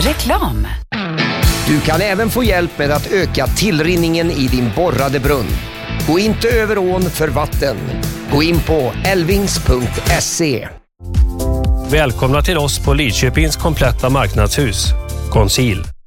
Reklam. Du kan även få hjälp med att öka tillrinningen i din borrade brunn. Gå inte över ån för vatten. Gå in på elvings.se. Välkomna till oss på Lidköpings kompletta marknadshus. Conceal.